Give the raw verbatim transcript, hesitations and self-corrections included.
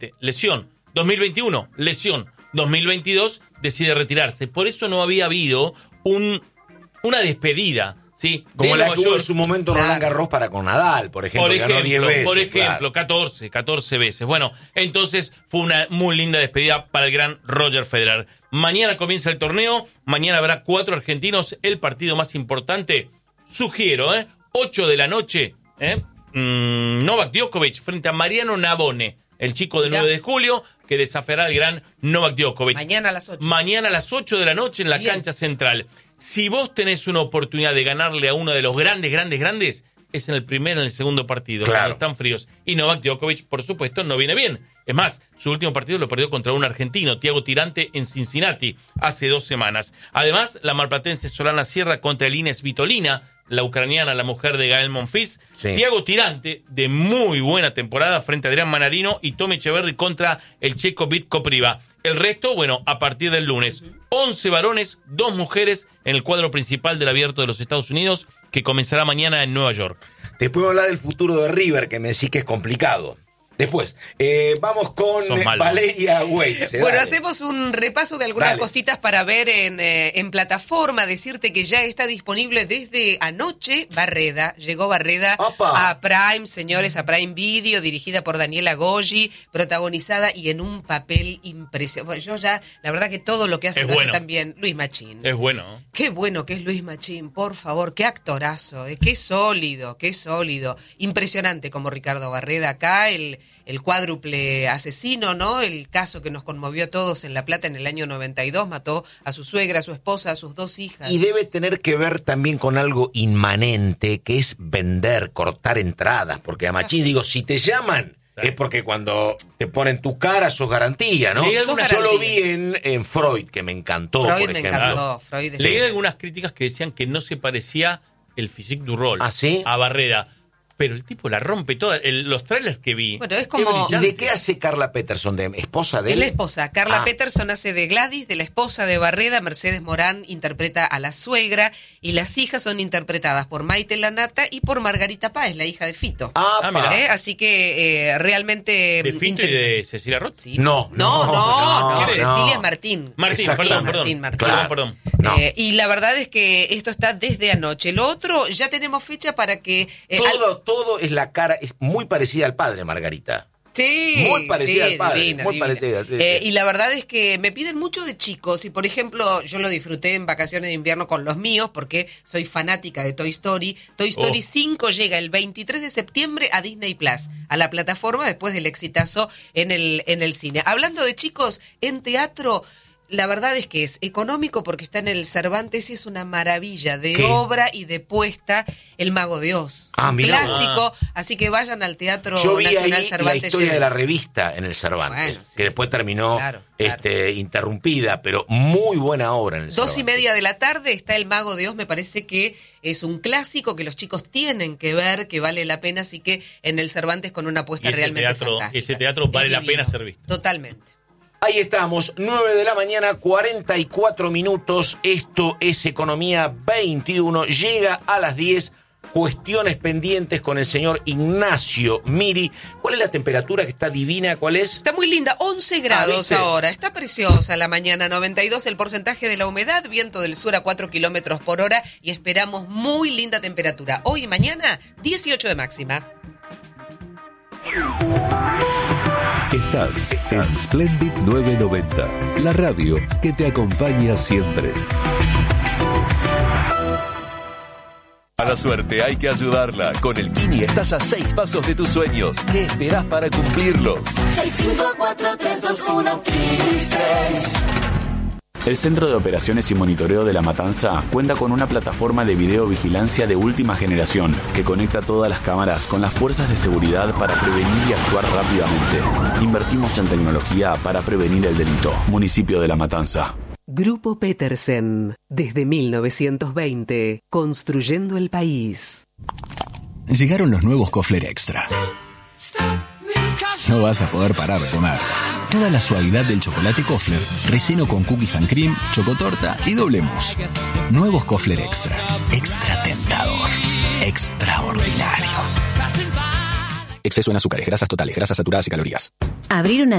lesión. dos mil veintiuno, lesión. dos mil veintidós, decide retirarse. Por eso no había habido un, una despedida, ¿sí? Como de la Nueva que hubo en York. su momento Roland Garros para con Nadal, por ejemplo. Por ganó diez ejemplo, veces, por ejemplo, claro. catorce, catorce veces. Bueno, entonces fue una muy linda despedida para el gran Roger Federer. Mañana comienza el torneo, mañana habrá cuatro argentinos, el partido más importante, sugiero, ¿eh? ocho de la noche, ¿eh? Mm, Novak Djokovic frente a Mariano Navone, el chico del Mirá. nueve de julio, que desafiará al gran Novak Djokovic. Mañana a las ocho. Mañana a las ocho de la noche en la Bien. cancha central. Si vos tenés una oportunidad de ganarle a uno de los grandes, grandes, grandes, es en el primer y en el segundo partido, Claro. cuando están fríos. Y Novak Djokovic, por supuesto, no viene bien. Es más, su último partido lo perdió contra un argentino, Thiago Tirante, en Cincinnati, hace dos semanas. Además, la marplatense Solana Sierra contra el Ines Vitolina, la ucraniana, la mujer de Gael Monfils. Sí. Thiago Tirante, de muy buena temporada, frente a Adrián Manarino, y Tommy Echeverry contra el checo Vitko Priva. El resto, bueno, a partir del lunes. once varones, dos mujeres en el cuadro principal del Abierto de los Estados Unidos, que comenzará mañana en Nueva York. Después vamos a hablar del futuro de River, que me decís que es complicado. Después, eh, vamos con Son eh, malos. Valeria Weiss. Bueno, hacemos un repaso de algunas Dale. cositas para ver en, eh, en plataforma. Decirte que ya está disponible desde anoche Barreda. Llegó Barreda Opa. a Prime, señores, a Prime Video, dirigida por Daniela Goggi, protagonizada y en un papel impresionante. Yo ya, la verdad que todo lo que hace Es lo bueno. hace también Luis Machín. Es bueno. Qué bueno que es Luis Machín, por favor, qué actorazo, eh, qué sólido, qué sólido. Impresionante como Ricardo Barreda acá, el, el cuádruple asesino, ¿no? El caso que nos conmovió a todos en La Plata en el año noventa y dos, mató a su suegra, a su esposa, a sus dos hijas. Y debe tener que ver también con algo inmanente, que es vender, cortar entradas. Porque a Machín, digo, si te llaman, Sí. es porque cuando te ponen tu cara sos garantía, ¿no? Leí Sos alguna- Yo lo garantía. vi en, en Freud, que me encantó, Freud por me ejemplo. encantó, Freud es Leí genial. algunas críticas que decían que no se parecía el physique du rol ¿Ah, sí? a Barreda. Pero el tipo la rompe toda. El- los trailers que vi. Bueno, es qué como- ¿Y brillante. de qué hace Carla Peterson? ¿De esposa de Es él? la esposa. Carla Ah. Peterson hace de Gladys, de la esposa de Barreda. Mercedes Morán interpreta a la suegra. Y las hijas son interpretadas por Maite Lanata y por Margarita Páez, la hija de Fito. Ah, Ah, mirá. ¿Eh? Así que eh, realmente ¿De Fito y interesante. de Cecilia Roth? Sí. No, no, no, no, no, no, no. Cecilia es Martín. Martín, Exacto. perdón, Martín, perdón. Martín. Perdón, perdón. No. Eh, y la verdad es que esto está desde anoche. Lo otro, ya tenemos fecha para que... eh, Todo, al- todo es la cara, es muy parecida al padre, Margarita. Sí, Muy parecida sí, al padre, divina, muy divina. parecida, sí, Eh, sí. Y la verdad es que me piden mucho de chicos y, por ejemplo, yo lo disfruté en vacaciones de invierno con los míos porque soy fanática de Toy Story. Toy Story Oh. cinco llega el veintitrés de septiembre a Disney Plus, a la plataforma después del exitazo en el, en el cine. Hablando de chicos, en teatro... La verdad es que es económico porque está en el Cervantes y es una maravilla de ¿Qué? obra y de puesta El Mago de Oz. Ah, Un mirá. clásico, así que vayan al Teatro Yo vi Nacional ahí la Cervantes. historia de Lleven. la revista en el Cervantes, Bueno, sí. que después terminó Claro, claro. este, interrumpida, pero muy buena obra en el Dos y Cervantes. media de la tarde está El Mago de Oz, me parece que es un clásico que los chicos tienen que ver, que vale la pena, así que en el Cervantes con una apuesta Y ese realmente teatro- fantástica. ese teatro vale Es la divino. pena ser visto. Totalmente. Ahí estamos, nueve de la mañana, cuarenta y cuatro minutos. Esto es Economía veintiuno. Llega a las diez. Cuestiones pendientes con el señor Ignacio Miri. ¿Cuál es la temperatura que está divina? ¿Cuál es? Está muy linda, once grados ¿viste? ahora, está preciosa la mañana, noventa y dos el porcentaje de la humedad, viento del sur a cuatro kilómetros por hora y esperamos muy linda temperatura. Hoy y mañana, dieciocho de máxima. Estás en Splendid novecientos noventa, la radio que te acompaña siempre. A la suerte hay que ayudarla. Con el Kini estás a seis pasos de tus sueños. ¿Qué esperás para cumplirlos? seis cinco cuatro tres dos uno seis. El Centro de Operaciones y Monitoreo de La Matanza cuenta con una plataforma de videovigilancia de última generación que conecta todas las cámaras con las fuerzas de seguridad para prevenir y actuar rápidamente. Invertimos en tecnología para prevenir el delito. Municipio de La Matanza. Grupo Petersen, desde mil novecientos veinte, construyendo el país. Llegaron los nuevos Kofler Extra. No vas a poder parar de comer. Toda la suavidad del chocolate Kofler, relleno con cookies and cream, chocotorta y doble mousse. Nuevos Kofler Extra. Extra tentador. Extraordinario. Exceso en azúcares, grasas totales, grasas saturadas y calorías. Abrir una